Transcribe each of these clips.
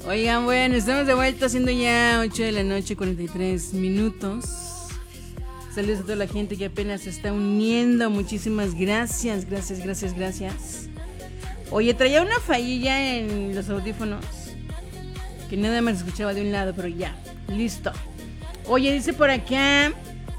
Oigan, bueno, estamos de vuelta siendo ya 8 de la noche, 43 minutos. Saludos a toda la gente que apenas se está uniendo. Muchísimas gracias, gracias. Oye, traía una fallilla en los audífonos que nada más escuchaba de un lado, pero ya, listo. Oye, dice por acá,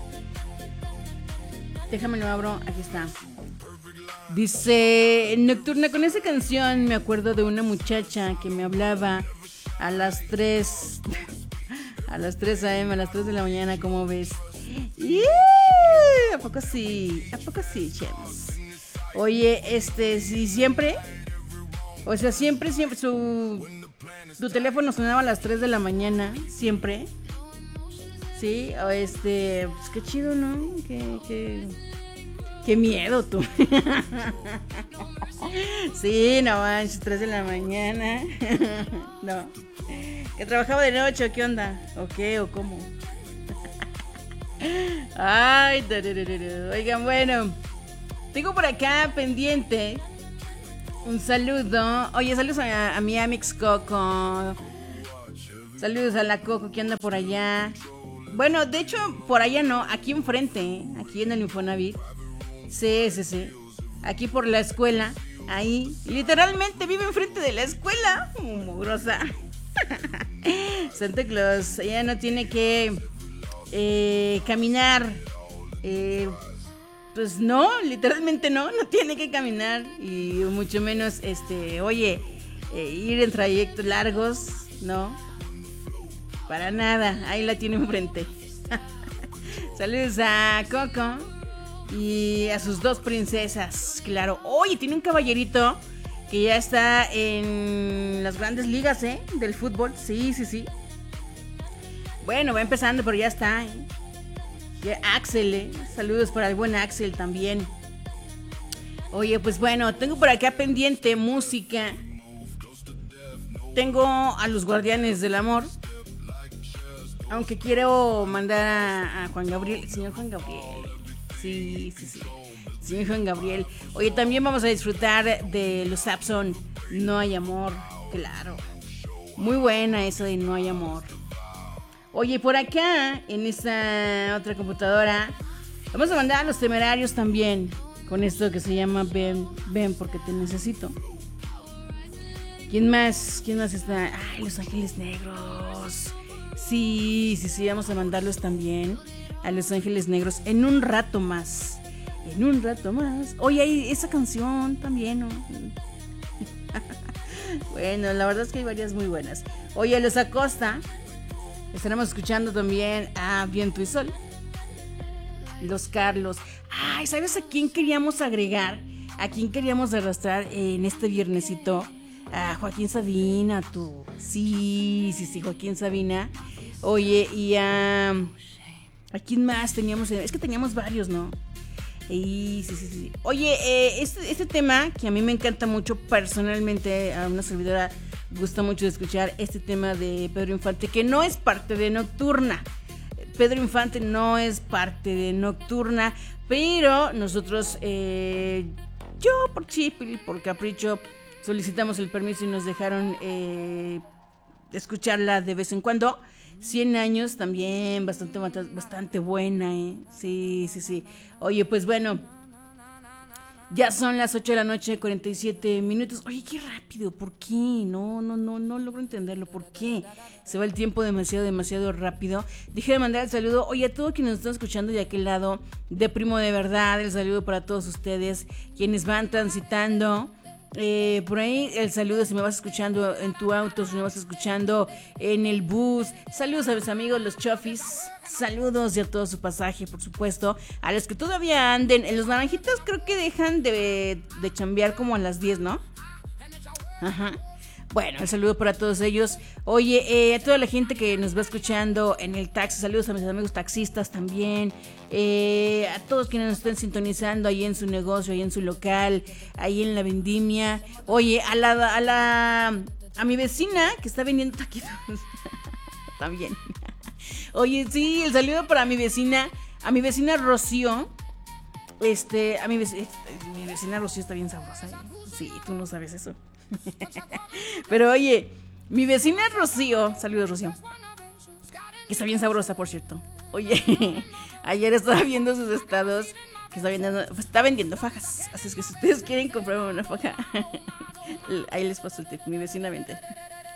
déjame lo abro, aquí está. Dice, Nocturna, con esa canción me acuerdo de una muchacha que me hablaba a las 3 a las 3 a.m., a las 3 de la mañana, ¿cómo ves? ¡Yeah! ¿A poco sí, Chems? Oye, sí, siempre, o sea, siempre tu teléfono sonaba a las 3 de la mañana, siempre. Sí, o pues qué chido, ¿no? Qué miedo tú. Sí, no manches, 3 de la mañana. No. Que trabajaba de noche, ¿o qué onda? ¿O qué? ¿O cómo? Ay, oigan, bueno. Tengo por acá pendiente un saludo. Oye, saludos a mi Amix Coco. Saludos a la Coco que anda por allá. Bueno, de hecho, por allá no, aquí enfrente, aquí en el Infonavit. Sí. Aquí por la escuela, ahí, literalmente vive enfrente de la escuela. Mugrosa. Santa Claus, ella no tiene que caminar. Pues no, literalmente no tiene que caminar. Y mucho menos, ir en trayectos largos, no. Para nada, ahí la tiene enfrente. Saludos a Coco y a sus dos princesas, claro. Oye, tiene un caballerito que ya está en las grandes ligas, del fútbol. Sí. Bueno, va empezando, pero ya está, Ya Axel, saludos para el buen Axel también. Oye, pues bueno, tengo por acá pendiente música. Tengo a los Guardianes del Amor. Aunque quiero mandar a Juan Gabriel, el señor Juan Gabriel. Sí. Señor Juan Gabriel. Oye, también vamos a disfrutar de los Sapson. No hay amor, claro. Muy buena esa de No hay amor. Oye, por acá, en esta otra computadora, vamos a mandar a los Temerarios también. Con esto que se llama Ven porque te necesito. ¿Quién más está? Ay, Los Ángeles Negros. Sí, vamos a mandarlos también a Los Ángeles Negros en un rato más. Oye, hay esa canción también, ¿no? Bueno, la verdad es que hay varias muy buenas. Oye, Los Acosta, estaremos escuchando también a Viento y Sol. Los Carlos. Ay, ¿sabes a quién queríamos agregar? ¿A quién queríamos arrastrar en este viernesito? A Joaquín Sabina, tú. Sí, Joaquín Sabina. Oye, y ¿a quién más teníamos? Es que teníamos varios, ¿no? Sí. Oye, este tema que a mí me encanta mucho personalmente, a una servidora gusta mucho escuchar este tema de Pedro Infante, que no es parte de Nocturna. Pedro Infante no es parte de Nocturna, pero nosotros, yo por chip y por capricho, solicitamos el permiso y nos dejaron escucharla de vez en cuando. 100 años también, bastante buena, Sí. Oye, pues bueno, ya son las 8 de la noche, 47 minutos. Oye, qué rápido, ¿por qué? No logro entenderlo, ¿por qué? Se va el tiempo demasiado rápido. Dije de mandar el saludo, oye, a todos quienes nos están escuchando de aquel lado, de Primo de Verdad, el saludo para todos ustedes, quienes van transitando. Por ahí el saludo si me vas escuchando en tu auto, si me vas escuchando en el bus. Saludos a mis amigos los Chofis. Saludos y a todo su pasaje, por supuesto. A los que todavía anden en los Naranjitas, creo que dejan de chambear como a las 10, ¿no? Ajá. Bueno, el saludo para todos ellos. Oye, a toda la gente que nos va escuchando en el taxi, saludos a mis amigos taxistas también. A todos quienes nos estén sintonizando ahí en su negocio, ahí en su local, ahí en la vendimia. Oye, a mi vecina que está vendiendo taquitos. También. Oye, sí, el saludo para mi vecina Rocío. Mi vecina Rocío está bien sabrosa. Sí, tú no sabes eso. Pero oye, Mi vecina Rocío, saludos Rocío, que está bien sabrosa, por cierto. Oye, ayer estaba viendo sus estados, que está vendiendo fajas. Así es que si ustedes quieren comprar una faja, ahí les paso el tip. Mi vecina vende.